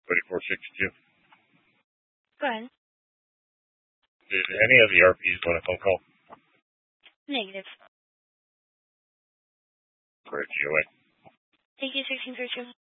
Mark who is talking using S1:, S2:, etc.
S1: 3462.
S2: Go ahead.
S1: Did any of the RPs want a phone call?
S2: Negative.
S1: Great, GOA.
S2: Thank you, 1632.